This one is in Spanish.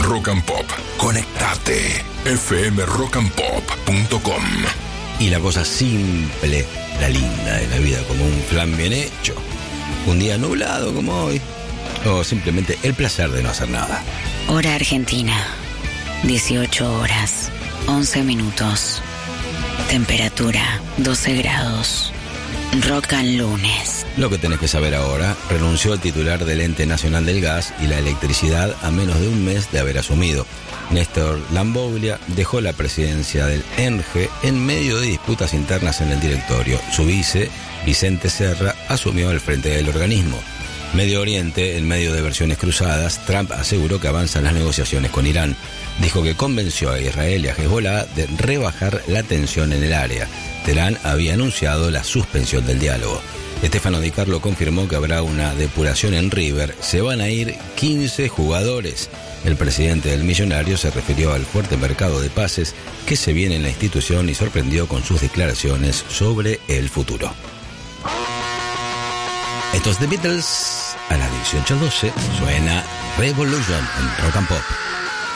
Rock and Pop. Conectate. fmrockandpop.com. Y la cosa simple, la linda de la vida, como un flan bien hecho, un día nublado como hoy, o simplemente el placer de no hacer nada. Hora Argentina, 18 horas, 11 minutos. Temperatura, 12 grados. Rock and lunes. Lo que tenés que saber ahora: renunció el titular del Ente Nacional del Gas y la Electricidad a menos de un mes de haber asumido. Néstor Lamboglia dejó la presidencia del ENGE en medio de disputas internas en el directorio. Su vice, Vicente Serra, asumió al frente del organismo. Medio Oriente, en medio de versiones cruzadas, Trump aseguró que avanzan las negociaciones con Irán. Dijo que convenció a Israel y a Hezbollah de rebajar la tensión en el área. Teherán había anunciado la suspensión del diálogo. Stefano Di Carlo confirmó que habrá una depuración en River. Se van a ir 15 jugadores. El presidente del Millonario se refirió al fuerte mercado de pases que se viene en la institución y sorprendió con sus declaraciones sobre el futuro. Estos The Beatles, a las 18:12 suena Revolution en Rock and Pop.